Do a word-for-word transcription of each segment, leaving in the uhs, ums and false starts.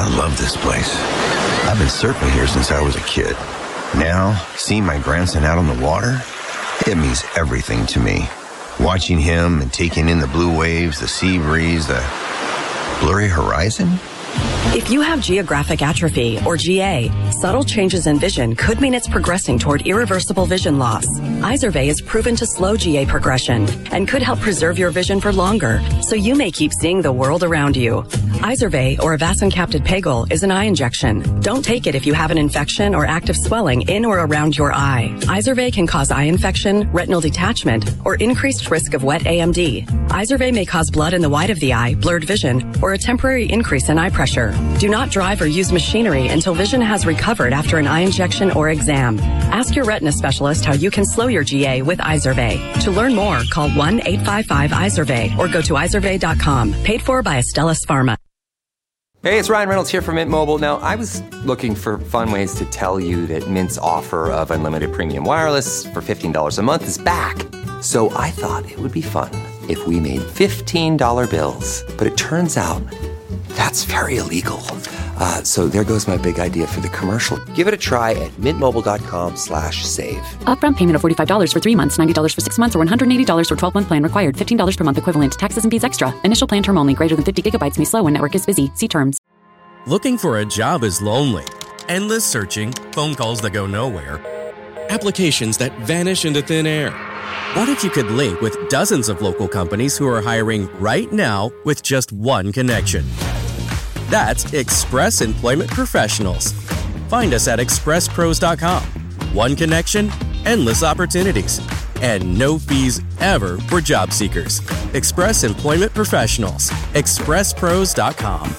I love this place. I've been surfing here since I was a kid. Now, seeing my grandson out on the water, it means everything to me. Watching him and taking in the blue waves, the sea breeze, the blurry horizon. If you have geographic atrophy, or G A, subtle changes in vision could mean it's progressing toward irreversible vision loss. Izervay is proven to slow G A progression and could help preserve your vision for longer, so you may keep seeing the world around you. Izervay, or avacincaptad pegol, is an eye injection. Don't take it if you have an infection or active swelling in or around your eye. Izervay can cause eye infection, retinal detachment, or increased risk of wet A M D. Izervay may cause blood in the white of the eye, blurred vision, or a temporary increase in eye pressure. Do not drive or use machinery until vision has recovered after an eye injection or exam. Ask your retina specialist how you can slow your G A with Izervay. To learn more, call one eight five five Izervay or go to izervay dot com. Paid for by Astellas Pharma. Hey, it's Ryan Reynolds here from Mint Mobile. Now, I was looking for fun ways to tell you that Mint's offer of unlimited premium wireless for fifteen dollars a month is back. So I thought it would be fun if we made fifteen dollar bills. But it turns out that's very illegal. Uh, so there goes my big idea for the commercial. Give it a try at mintmobile.com slash save. Upfront payment of forty-five dollars for three months, ninety dollars for six months, or one hundred eighty dollars for twelve-month plan required. fifteen dollars per month equivalent. Taxes and fees extra. Initial plan term only. Greater than fifty gigabytes may slow when network is busy. See terms. Looking for a job is lonely. Endless searching, phone calls that go nowhere, applications that vanish into thin air. What if you could link with dozens of local companies who are hiring right now with just one connection? That's Express Employment Professionals. Find us at express pros dot com. One connection, endless opportunities, and no fees ever for job seekers. Express Employment Professionals. express pros dot com.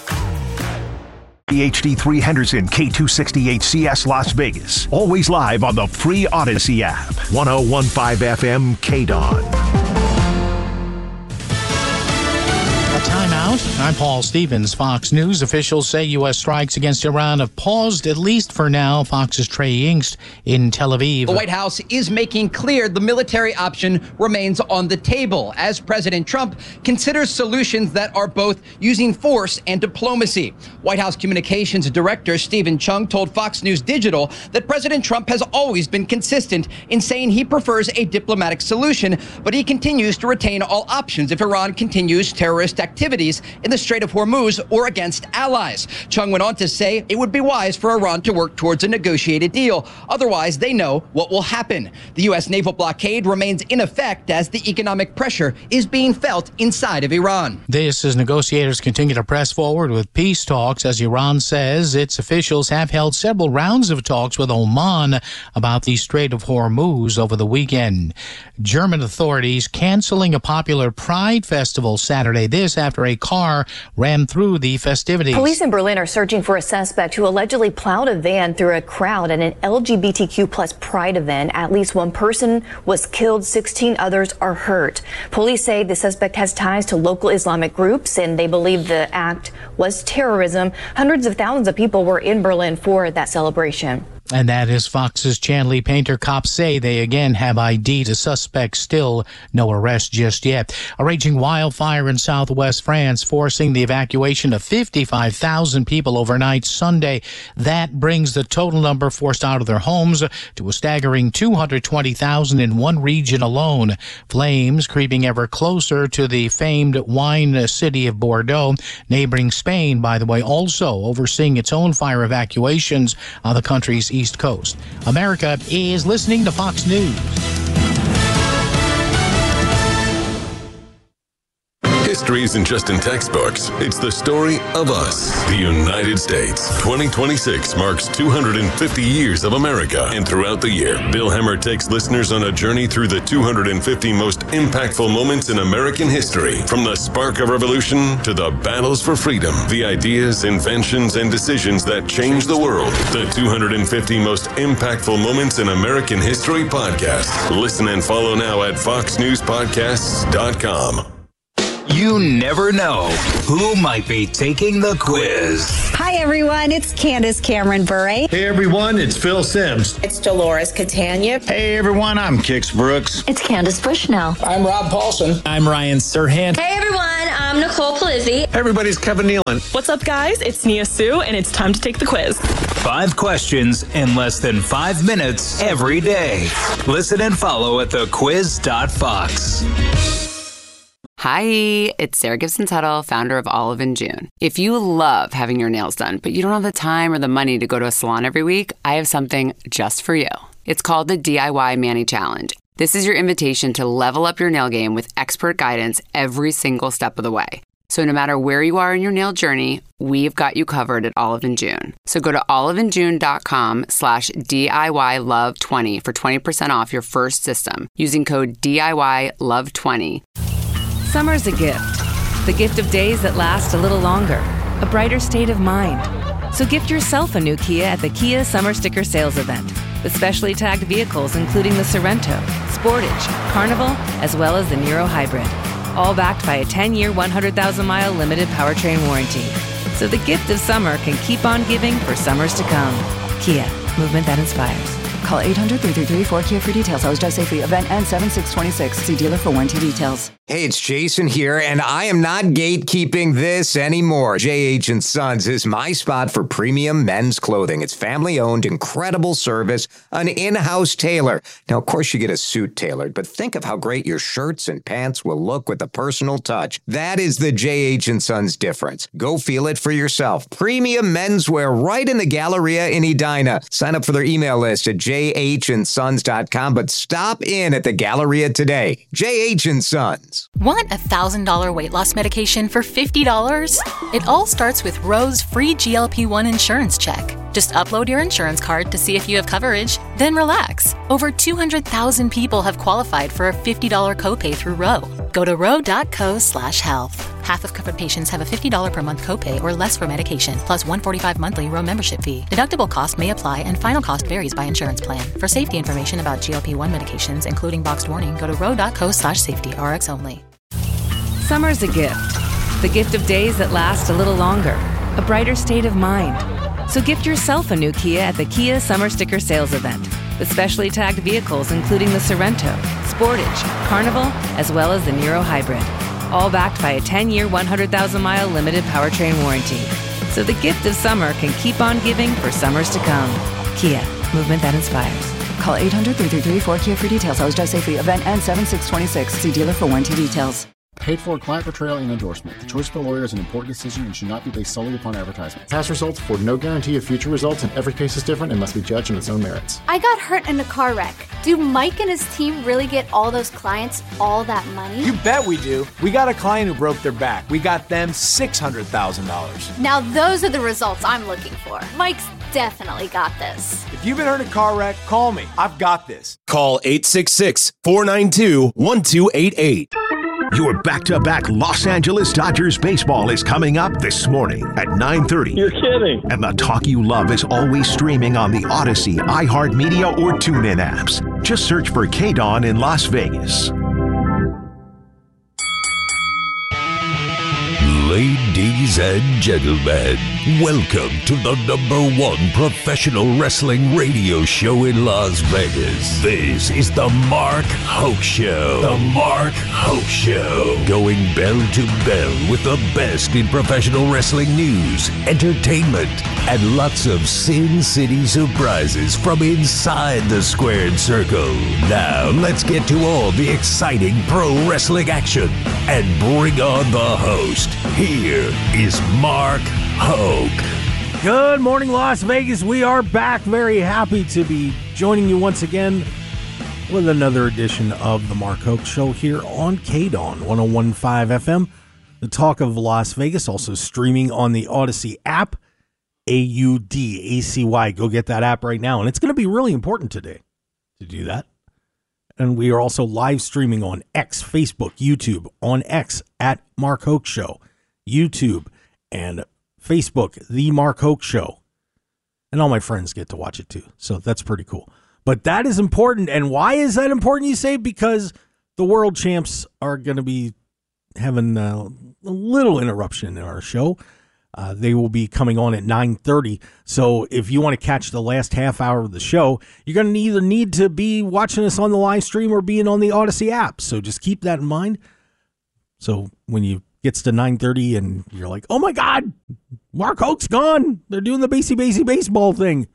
H D three Henderson, K two sixty-eight C S Las Vegas. Always live on the free Odyssey app. ten fifteen F M K D O N. Timeout. I'm Paul Stevens, Fox News. Officials say U S strikes against Iran have paused, at least for now. Fox's Trey Yingst in Tel Aviv. The White House is making clear the military option remains on the table as President Trump considers solutions that are both using force and diplomacy. White House Communications Director Stephen Chung told Fox News Digital that President Trump has always been consistent in saying he prefers a diplomatic solution, but he continues to retain all options if Iran continues terrorist activities in the Strait of Hormuz or against allies. Chung went on to say it would be wise for Iran to work towards a negotiated deal. Otherwise, they know what will happen. The U S naval blockade remains in effect as the economic pressure is being felt inside of Iran. This as negotiators continue to press forward with peace talks as Iran says its officials have held several rounds of talks with Oman about the Strait of Hormuz over the weekend. German authorities canceling a popular Pride festival Saturday. This after a car ran through the festivities. Police in Berlin are searching for a suspect who allegedly plowed a van through a crowd at an L G B T Q plus Pride event. At least one person was killed, sixteen others are hurt. Police say the suspect has ties to local Islamic groups and they believe the act was terrorism. Hundreds of thousands of people were in Berlin for that celebration. And that is Fox's Chanley Painter. Cops say they again have I D'd a suspect, still no arrest just yet. A raging wildfire in southwest France forcing the evacuation of fifty-five thousand people overnight Sunday. That brings the total number forced out of their homes to a staggering two hundred twenty thousand in one region alone. Flames creeping ever closer to the famed wine city of Bordeaux, neighboring Spain, by the way, also overseeing its own fire evacuations on the country's East Coast. America is listening to Fox News. History isn't just in textbooks. It's the story of us, the United States. twenty twenty-six marks two hundred fifty years of America. And throughout the year, Bill Hemmer takes listeners on a journey through the two hundred fifty most impactful moments in American history. From the spark of revolution to the battles for freedom, the ideas, inventions, and decisions that changed the world. The two hundred fifty most impactful moments in American history podcast. Listen and follow now at fox news podcasts dot com. You never know who might be taking the quiz. Hi, everyone. It's Candace Cameron Bure. Hey, everyone. It's Phil Sims. It's Dolores Catania. Hey, everyone. I'm Kix Brooks. It's Candace Bushnell. I'm Rob Paulson. I'm Ryan Serhant. Hey, everyone. I'm I'm Nicole Palizzi. Hey, everybody's Kevin Nealon. What's up, guys? It's Nia Sue, and it's time to take the quiz. Five questions in less than five minutes every day. Listen and follow at the quiz dot fox. Hi, it's Sarah Gibson Tuttle, founder of Olive and June. If you love having your nails done, but you don't have the time or the money to go to a salon every week, I have something just for you. It's called the D I Y Mani Challenge. This is your invitation to level up your nail game with expert guidance every single step of the way. So no matter where you are in your nail journey, we've got you covered at Olive and June. So go to oliveandjune.com slash DIY love 20 for twenty percent off your first system using code D I Y love twenty. Summer's a gift. The gift of days that last a little longer. A brighter state of mind. So gift yourself a new Kia at the Kia Summer Sticker Sales Event. With specially tagged vehicles including the Sorento, Sportage, Carnival, as well as the Niro Hybrid. All backed by a ten-year, one hundred thousand mile limited powertrain warranty. So the gift of summer can keep on giving for summers to come. Kia, movement that inspires. Call eight hundred, three three three, four K I A for details. Always drive safely. Event ends seven six twenty-six. See dealer for warranty details. Hey, it's Jason here, and I am not gatekeeping this anymore. J H and Sons is my spot for premium men's clothing. It's family-owned, incredible service, an in-house tailor. Now, of course, you get a suit tailored, but think of how great your shirts and pants will look with a personal touch. That is the J H and Sons difference. Go feel it for yourself. Premium menswear right in the Galleria in Edina. Sign up for their email list at j h and sons dot com, but stop in at the Galleria today. J H and Sons. Want a one thousand dollars weight loss medication for fifty dollars? It all starts with Ro's free G L P one insurance check. Just upload your insurance card to see if you have coverage, then relax. Over two hundred thousand people have qualified for a fifty dollars copay through Ro. Go to ro.co slash health. Half of covered patients have a fifty dollars per month copay or less for medication, plus one hundred forty-five dollars monthly Ro membership fee. Deductible cost may apply and final cost varies by insurance plan. For safety information about G L P one medications, including boxed warning, go to ro.co slash safety, R X only. Summer's a gift. The gift of days that last a little longer. A brighter state of mind. So gift yourself a new Kia at the Kia Summer Sticker Sales Event. With specially tagged vehicles including the Sorento, Sportage, Carnival, as well as the Niro Hybrid. All backed by a ten-year, one hundred thousand mile limited powertrain warranty. So the gift of summer can keep on giving for summers to come. Kia, movement that inspires. Call eight hundred, three three three, four K I A for details. Always drive safely. Event ends seven six twenty-six. See dealer for warranty details. Paid for client portrayal and endorsement. The choice of the lawyer is an important decision and should not be based solely upon advertisement. Past results afford no guarantee of future results, and every case is different and must be judged on its own merits. I got hurt in a car wreck. Do Mike and his team really get all those clients all that money? You bet we do. We got a client who broke their back. We got them six hundred thousand dollars. Now those are the results I'm looking for. Mike's definitely got this. If you've been hurt in a car wreck, call me. I've got this. Call eight six six, four nine two, one two eight eight. Your back-to-back Los Angeles Dodgers baseball is coming up this morning at nine thirty. You're kidding. And the talk you love is always streaming on the Odyssey, iHeartMedia, or TuneIn apps. Just search for K-Dawn in Las Vegas. Ladies and gentlemen, welcome to the number one professional wrestling radio show in Las Vegas. This is the Mark Hoke Show. The Mark Hoke Show. Going bell to bell with the best in professional wrestling news, entertainment, and lots of Sin City surprises from inside the squared circle. Now, let's get to all the exciting pro wrestling action and bring on the host. Here is Mark Hoke. Good morning, Las Vegas. We are back. Very happy to be joining you once again with another edition of the Mark Hoke Show here on K-Dawn one oh one point five F M. The talk of Las Vegas, also streaming on the Odyssey app, A U D A C Y. Go get that app right now. And it's going to be really important today to do that. And we are also live streaming on X, Facebook, YouTube, on X at Mark Hoke Show, YouTube, and Facebook, The Mark Hoke Show. And all my friends get to watch it too. So that's pretty cool. But that is important. And why is that important, you say? Because the world champs are going to be having a, a little interruption in our show. Uh, they will be coming on at nine thirty. So if you want to catch the last half hour of the show, you're going to either need to be watching us on the live stream or being on the Odyssey app. So just keep that in mind. So when you gets to nine thirty and you're like, oh my God, Mark Hoke's gone. They're doing the Basie Basie baseball thing.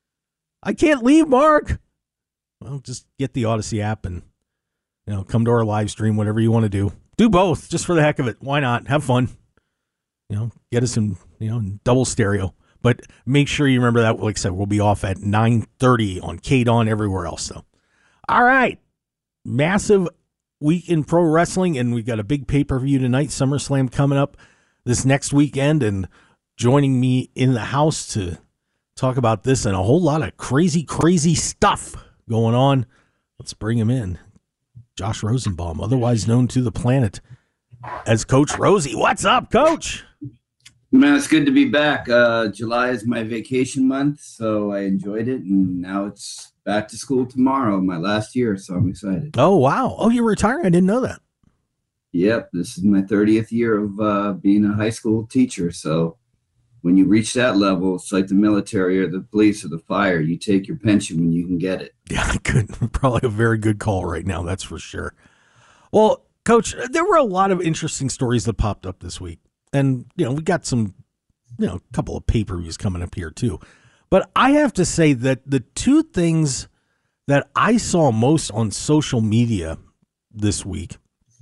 I can't leave, Mark. Well, just get the Odyssey app and, you know, come to our live stream, whatever you want to do. Do both, just for the heck of it. Why not? Have fun. You know, get us in, you know, in double stereo. But make sure you remember that, like I said, we'll be off at nine thirty on K D O N, everywhere else, though. All right. Massive week in pro wrestling, and we've got a big pay-per-view tonight, SummerSlam coming up this next weekend, and joining me in the house to talk about this and a whole lot of crazy, crazy stuff going on. Let's bring him in. Josh Rosenbaum, otherwise known to the planet as Coach Rosie. What's up, Coach? Man, it's good to be back. Uh, July is my vacation month, so I enjoyed it, and now it's back to school tomorrow, my last year, so I'm excited. Oh, wow. Oh, you're retiring? I didn't know that. Yep, this is my thirtieth year of uh, being a high school teacher, so when you reach that level, it's like the military or the police or the fire. You take your pension when you can get it. Yeah, good. Probably a very good call right now, that's for sure. Well, Coach, there were a lot of interesting stories that popped up this week. And, you know, we got some, you know, a couple of pay-per-views coming up here, too. But I have to say that the two things that I saw most on social media this week,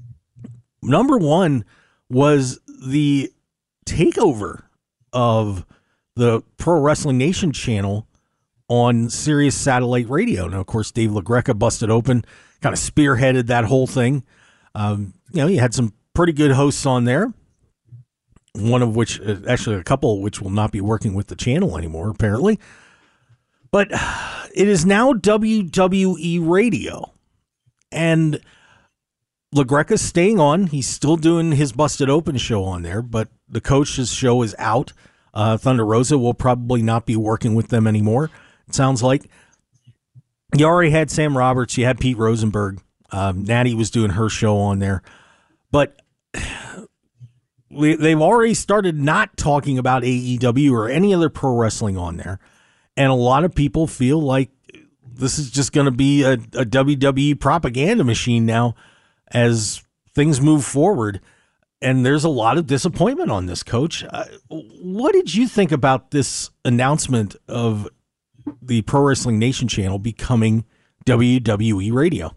number one was the takeover of the Pro Wrestling Nation channel on Sirius Satellite Radio. Now, of course, Dave LaGreca busted open, kind of spearheaded that whole thing. Um, you know, you had some pretty good hosts on there, one of which, actually a couple, which will not be working with the channel anymore, apparently. But it is now W W E Radio. And LaGreca's staying on. He's still doing his Busted Open show on there, but the coach's show is out. Uh, Thunder Rosa will probably not be working with them anymore, it sounds like. You already had Sam Roberts. You had Pete Rosenberg. Um, Natty was doing her show on there. But we, they've already started not talking about A E W or any other pro wrestling on there. And a lot of people feel like this is just going to be a, a W W E propaganda machine now as things move forward. And there's a lot of disappointment on this, Coach. Uh, what did you think about this announcement of the Pro Wrestling Nation channel becoming W W E Radio?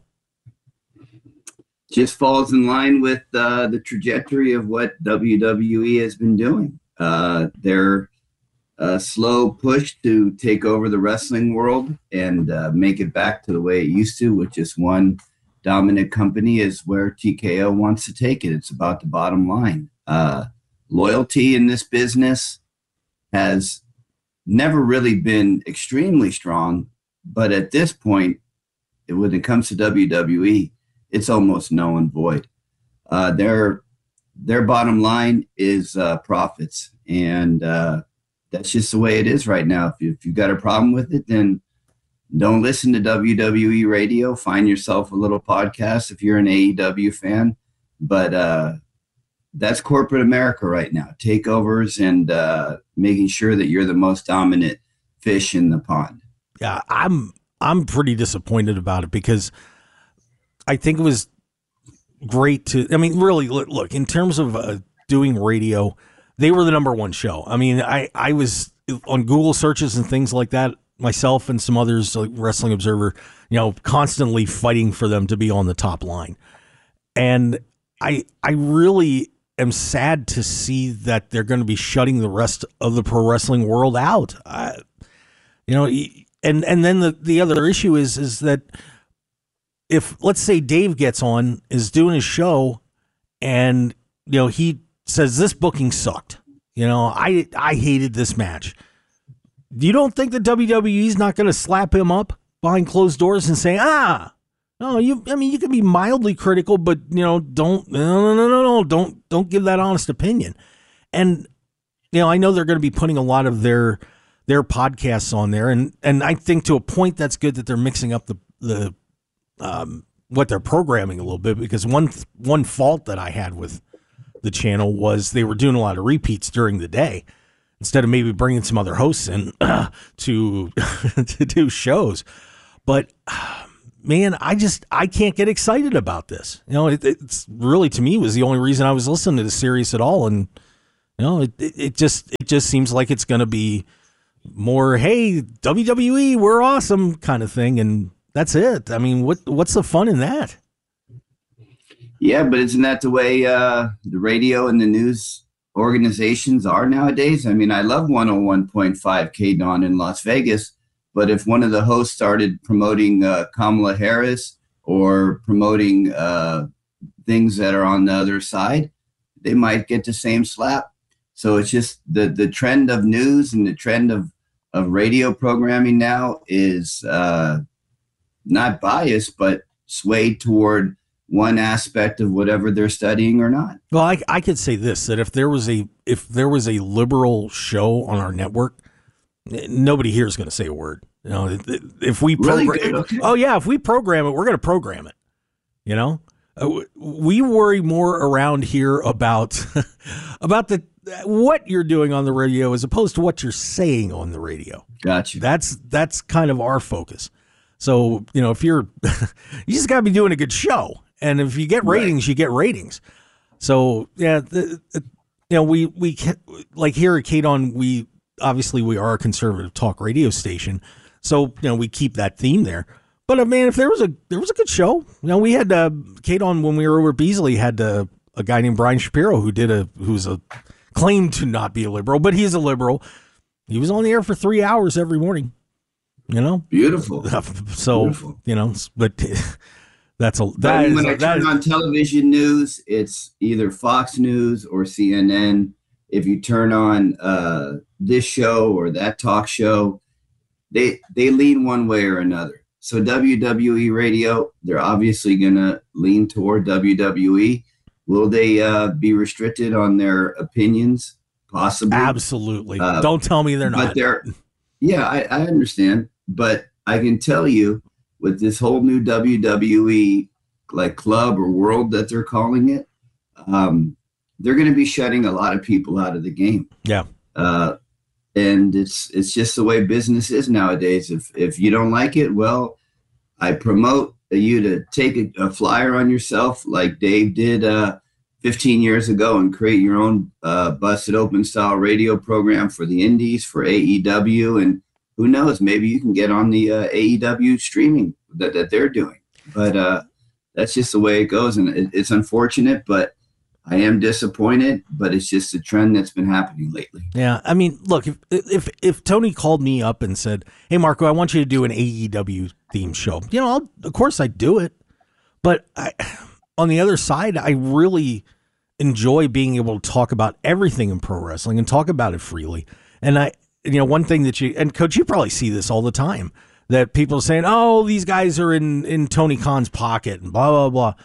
Just falls in line with uh, the trajectory of what W W E has been doing. Uh, their uh, slow push to take over the wrestling world and uh, make it back to the way it used to, with just one dominant company, is where T K O wants to take it. It's about the bottom line. Uh, loyalty in this business has never really been extremely strong, but at this point, when it comes to W W E, it's almost null and void. Uh, their their bottom line is uh, profits, and uh, that's just the way it is right now. If, you, if you've got a problem with it, then don't listen to W W E Radio. Find yourself a little podcast if you're an A E W fan. But uh, that's corporate America right now. Takeovers and uh, making sure that you're the most dominant fish in the pond. Yeah, I'm I'm pretty disappointed about it, because I think it was great to, I mean, really, look, look in terms of uh, doing radio, they were the number one show. I mean, I, I was on Google searches and things like that, myself and some others, like Wrestling Observer, you know, constantly fighting for them to be on the top line. And I, I really am sad to see that they're going to be shutting the rest of the pro wrestling world out. I, you know, and, and then the, the other issue is, is that if, let's say Dave gets on, is doing his show, and, you know, he says this booking sucked. You know, I, I hated this match. You don't think the W W E is not going to slap him up behind closed doors and say, ah, no, you, I mean, you can be mildly critical, but, you know, don't, no, no, no, no, no, don't, don't give that honest opinion. And, you know, I know they're going to be putting a lot of their, their podcasts on there. And, and I think to a point that's good that they're mixing up the, the, um, what they're programming a little bit, because one, one fault that I had with the channel was they were doing a lot of repeats during the day, instead of maybe bringing some other hosts in uh, to to do shows. But uh, man, I just I can't get excited about this. You know, it, it's really to me was the only reason I was listening to the series at all, and you know, it it, it just it just seems like it's going to be more, hey, W W E, we're awesome kind of thing, and that's it. I mean, what what's the fun in that? Yeah, but isn't that the way uh, the radio and the news organizations are nowadays? I mean, I love one oh one point five K-Dawn in Las Vegas, but if one of the hosts started promoting uh, Kamala Harris or promoting uh, things that are on the other side, they might get the same slap. So it's just the, the trend of news and the trend of, of radio programming now is uh, not biased, but swayed toward one aspect of whatever they're studying or not. Well, I, I could say this, that if there was a if there was a liberal show on our network, nobody here is going to say a word. You know, if we program, really? Okay. oh yeah, if we program it, we're going to program it. You know, uh, we worry more around here about about the what you're doing on the radio as opposed to what you're saying on the radio. Gotcha. That's that's kind of our focus. So you know, if you're, you just got to be doing a good show. And if you get ratings, right. you get ratings. So yeah, the, the, you know, we we can, like here at K-Dawn, we obviously we are a conservative talk radio station, so you know we keep that theme there. But uh, man, if there was a there was a good show, you know, we had uh, K-Dawn when we were over at Beasley had uh, a guy named Brian Shapiro who did a who's a claimed to not be a liberal, but he's a liberal. He was on the air for three hours every morning. You know, beautiful. So beautiful. You know, but. That's a that is, when I that turn is, on television news, it's either Fox News or C N N. If you turn on uh, this show or that talk show, they they lean one way or another. So W W E radio, they're obviously going to lean toward W W E. Will they uh, be restricted on their opinions? Possibly. Absolutely. Uh, Don't tell me they're not. But they're, yeah, I, I understand. But I can tell you, with this whole new W W E like club or world that they're calling it, um, they're going to be shutting a lot of people out of the game. Yeah. Uh, and it's it's just the way business is nowadays. If if you don't like it, well, I promote you to take a, a flyer on yourself like Dave did uh, fifteen years ago and create your own uh, busted open style radio program for the indies, for A E W, and who knows, maybe you can get on the uh, A E W streaming that, that they're doing. But uh, that's just the way it goes. And it, it's unfortunate, but I am disappointed. But it's just a trend that's been happening lately. Yeah. I mean, look, if if if Tony called me up and said, hey, Marco, I want you to do an A E W theme show, you know, I'll, of course I'd do it. But I, on the other side, I really enjoy being able to talk about everything in pro wrestling and talk about it freely. And I, you know, one thing that you, and Coach, you probably see this all the time, that people are saying, oh, these guys are in, in Tony Khan's pocket and blah, blah, blah.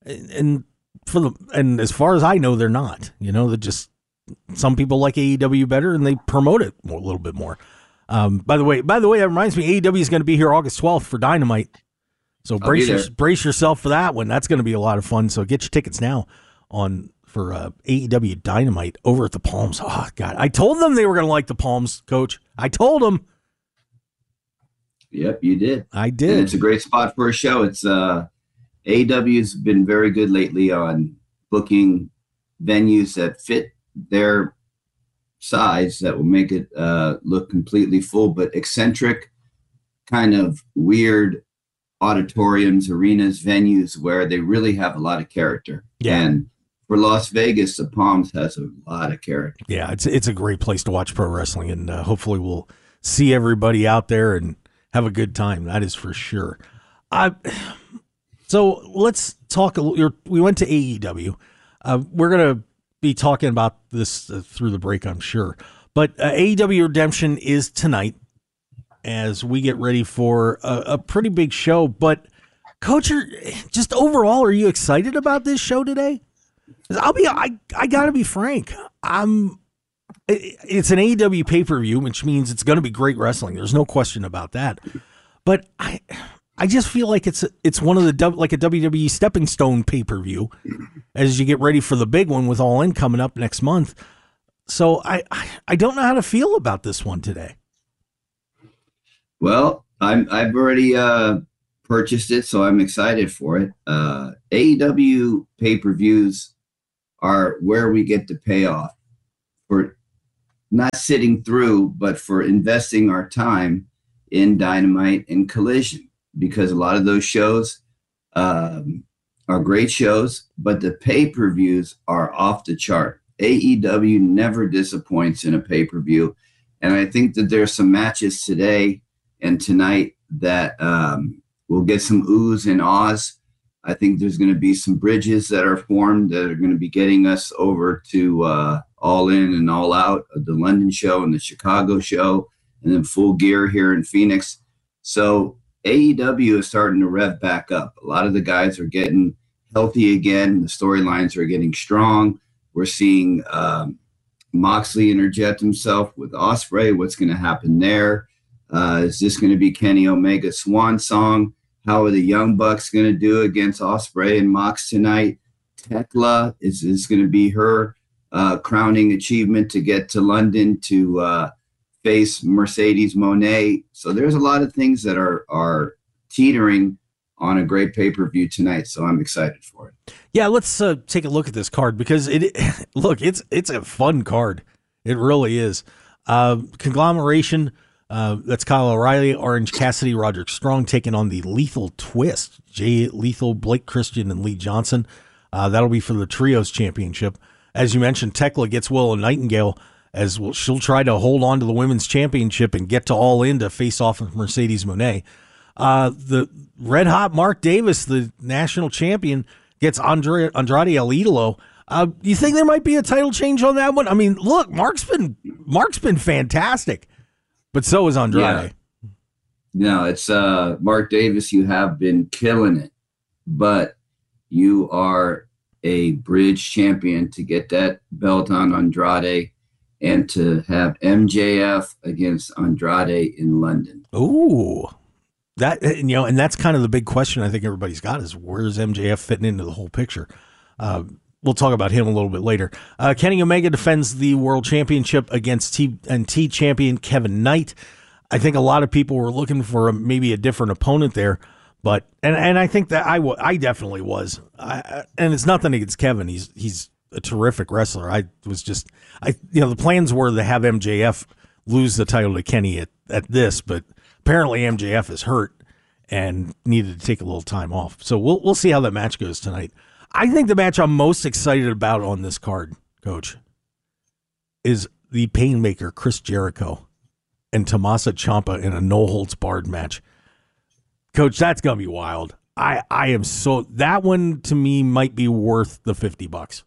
And for the, and as far as I know, they're not, you know, they're just, some people like A E W better and they promote it more, a little bit more. Um, by the way, by the way, that reminds me, A E W is going to be here August twelfth for Dynamite. So brace, your, brace yourself for that one. That's going to be a lot of fun. So get your tickets now on, for uh, A E W Dynamite over at the Palms. Oh, God. I told them they were going to like the Palms, Coach. I told them. Yep, you did. I did. And it's a great spot for a show. It's uh, A E W's been very good lately on booking venues that fit their size that will make it uh, look completely full, but eccentric, kind of weird auditoriums, arenas, venues where they really have a lot of character. Yeah. And for Las Vegas, the Palms has a lot of character. Yeah, it's it's a great place to watch pro wrestling, and uh, hopefully we'll see everybody out there and have a good time. That is for sure. I so let's talk. A, we went to A E W. Uh, we're gonna be talking about this uh, through the break, I'm sure. But uh, A E W Redemption is tonight as we get ready for a, a pretty big show. But Coach, are, just overall, are you excited about this show today? I'll be, I, I gotta be frank. I'm, it, it's an A E W pay-per-view, which means it's going to be great wrestling. There's no question about that. But I, I just feel like it's, it's one of the, like a W W E stepping stone pay-per-view as you get ready for the big one with All In coming up next month. So I, I, I don't know how to feel about this one today. Well, I'm, I've already, uh, purchased it, so I'm excited for it. Uh, A E W pay-per-views are where we get the payoff for not sitting through, but for investing our time in Dynamite and Collision, because a lot of those shows um, are great shows, but the pay-per-views are off the chart. A E W never disappoints in a pay-per-view, and I think that there's some matches today and tonight that um, will get some oohs and ahs. I think there's going to be some bridges that are formed that are going to be getting us over to uh, All In and All Out, the London show and the Chicago show, and then Full Gear here in Phoenix. So A E W is starting to rev back up. A lot of the guys are getting healthy again. The storylines are getting strong. We're seeing um, Moxley interject himself with Ospreay. What's going to happen there? Uh, is this going to be Kenny Omega's swan song? How are the Young Bucks going to do against Ospreay and Mox tonight? Tekla, is this going to be her uh, crowning achievement to get to London to uh, face Mercedes Moné? So there's a lot of things that are are teetering on a great pay-per-view tonight, so I'm excited for it. Yeah, let's uh, take a look at this card, because it look, it's it's a fun card. It really is. Uh, conglomeration, uh, that's Kyle O'Reilly, Orange Cassidy, Roderick Strong taking on the Lethal Twist, Jay Lethal, Blake Christian, and Lee Johnson. Uh, that'll be for the Trios Championship. As you mentioned, Tekla gets Willow Nightingale, as well, she'll try to hold on to the Women's Championship and get to All In to face off with Mercedes Moné. Uh, the Red Hot Mark Davis, the national champion, gets Andre, Andrade El Idolo. Uh, you think there might be a title change on that one? I mean, look, Mark's been Mark's been fantastic, but so is Andrade. Yeah. No, it's uh, Mark Davis. You have been killing it, but you are a bridge champion to get that belt on Andrade and to have M J F against Andrade in London. Ooh. That, you know, and that's kind of the big question I think everybody's got is, where's M J F fitting into the whole picture? Uh, we'll talk about him a little bit later. Uh, Kenny Omega defends the world championship against T and T champion Kevin Knight. I think a lot of people were looking for a, maybe a different opponent there, but and and I think that I, w- I definitely was. I, and it's nothing against Kevin. He's he's a terrific wrestler. I was just I you know the plans were to have M J F lose the title to Kenny at, at this, but apparently M J F is hurt and needed to take a little time off. So we'll we'll see how that match goes tonight. I think the match I'm most excited about on this card, Coach, is the Painmaker Chris Jericho and Tommaso Ciampa in a no-holds-barred match. Coach, that's going to be wild. I, I am so... That one, to me, might be worth the fifty bucks.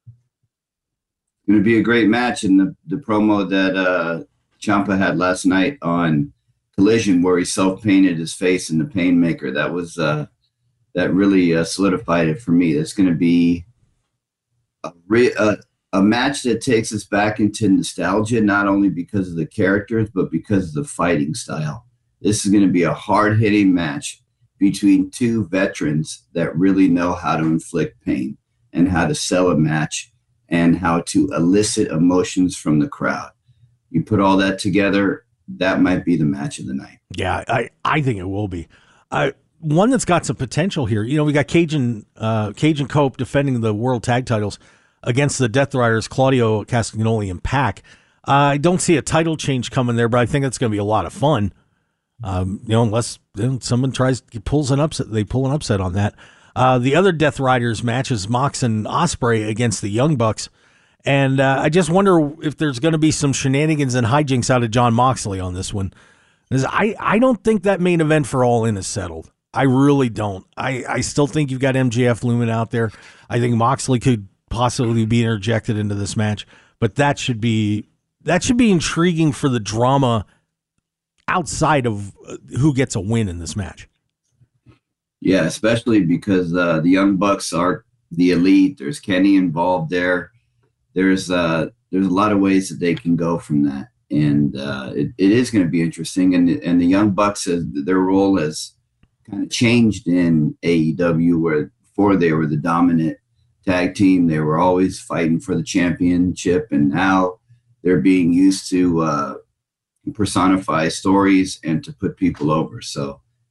It's going to be a great match, and the, the promo that uh, Ciampa had last night on Collision, where he self-painted his face in the Painmaker, that was... Uh, that really uh, solidified it for me. It's going to be a, re- a, a match that takes us back into nostalgia, not only because of the characters, but because of the fighting style. This is going to be a hard-hitting match between two veterans that really know how to inflict pain and how to sell a match and how to elicit emotions from the crowd. You put all that together, that might be the match of the night. Yeah, I, I think it will be. I One that's got some potential here. You know, we got Cajun uh, Cajun Cope defending the world tag titles against the Death Riders, Claudio Castagnoli and Pac. Uh, I don't see a title change coming there, but I think that's going to be a lot of fun. Um, you know, unless you know, someone tries pulls an upset, they pull an upset on that. Uh, the other Death Riders match is Mox and Ospreay against the Young Bucks, and uh, I just wonder if there's going to be some shenanigans and hijinks out of John Moxley on this one. I I don't think that main event for All In is settled. I really don't. I, I still think you've got M J F looming out there. I think Moxley could possibly be interjected into this match, but that should be that should be intriguing for the drama outside of who gets a win in this match. Yeah, especially because uh, the Young Bucks are the elite. There's Kenny involved there. There's uh, there's a lot of ways that they can go from that, and uh, it, it is going to be interesting. And and the Young Bucks, uh, their role as kind of changed in A E W, where before they were the dominant tag team. They were always fighting for the championship, and now they're being used to uh, personify stories and to put people over. So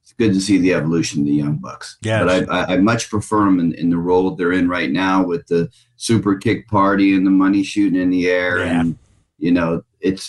it's good to see the evolution of the Young Bucks. Yes. But I, I, I much prefer them in, in the role they're in right now with the super kick party and the money shooting in the air. Yeah. And, you know, it's